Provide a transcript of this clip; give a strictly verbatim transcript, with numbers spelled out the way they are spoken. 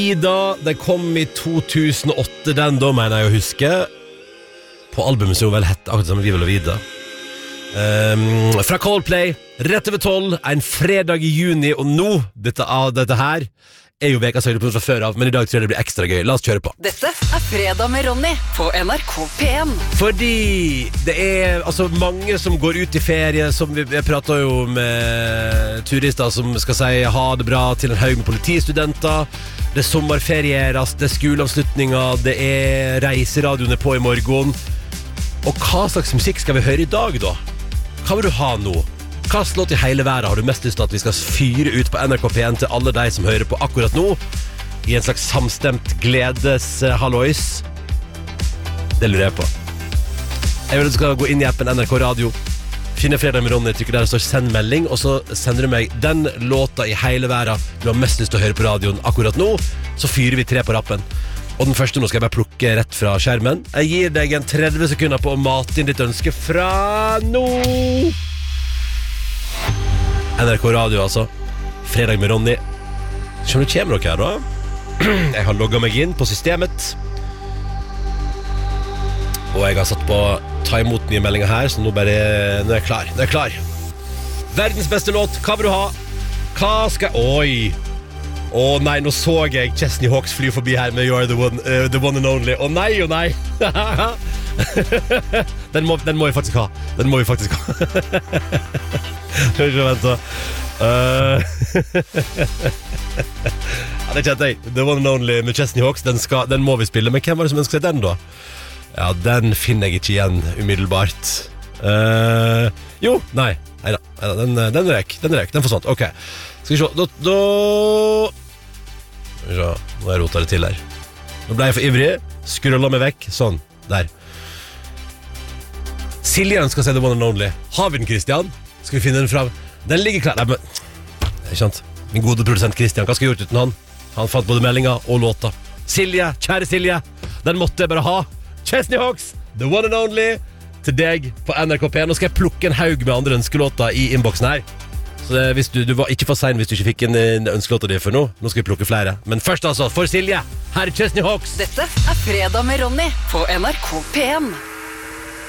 Ida, det kom i to tusen og åtte, den da mener jeg å huske. På albumet som vel hett akkurat som Vi vil ha videre. Um, fra Coldplay, rett over tolv, en fredag i juni, og nå, dette, ah, dette her er jo vekas høydepunkt fra før av, men i dag tror jeg det blir ekstra gøy. La oss kjøre på. Dette er Fredag med Ronny på N R K P en. Fordi det er altså mange som går ut i ferie, som vi, vi prater jo med turister som skal si ha det bra til en haug med politistudenter. Det er sommerferieras, det er skoleavslutninger, det er reiseradioene på i morgen. Og hva slags musikk skal vi høre i dag da? Hva vil du ha nå? Hva slått i hele verden har du mest lyst til at vi skal fyre ut på N R K P en til alle de som hører på akkurat nå? I en slags samstemt gledes-hallois? Det lurer jeg på. Jeg vil at du skal gå inn i appen N R K Radio, finne Fredag med Ronny, trykker der det står send melding, og så sender du meg den låta i hele verden du har mest lyst til å høre på radioen akkurat nå, så fyrer vi tre på rappen. Og den første nå skal jeg bare plukke rett fra skjermen. Jeg gir deg en tretti sekunder på å mate inn ditt ønske fra nå. N R K Radio, altså. Fredag med Ronny. Skjønner du, kommer dere her da? Jeg har logget meg inn på systemet. Og jeg har satt på ta imot nye meldinger her, så nå bare, nå er jeg klar. Nå er jeg klar. Verdens beste låt, hva vil du ha? Hva skal jeg... Oi! Å oh, nei, nå så jeg Chesney Hawks fly forbi her med You're the one, uh, the one and only. Å oh, nei, å oh, nei. den, må, den må vi faktisk ha. Den må vi faktisk ha. Skal vi ikke vente. Uh... ja, det kjente jeg. The one and only med Chesney Hawks, den, skal, den må vi spille. Men hvem var det som ønsker seg den da? Ja, den finner jeg ikke igjen umiddelbart. Uh... Jo, nei. Neida, neida, den, den røk. Den røk, den forsvant. Ok. Skal vi se, da... da... Skal vi se, nå har jeg rotet det til her. Nå ble jeg for ivrig, skrullet meg vekk, sånn, der. Silje ønsker seg The One and Only. Har vi den, Christian? Skal vi finne den fram? Den ligger klar. Nei, men... Det er sant. Min gode produsent Christian, hva skal jeg gjort uten han? Han fant både meldinger og låta. Silje, kjære Silje, den måtte jeg bare ha. Chesney Hawks, The One and Only, til deg på N R K P en. Nå skal jeg plukke en haug med andre ønskelåter i innboksen her. Så det, hvis du, du var ikke for sein hvis du ikke fikk en, en ønskelåt av det for nå. Nå skal vi plukke flere. Men først altså, for Silje, her er Chesney Hawks. Dette er Fredag med Ronny på N R K P en.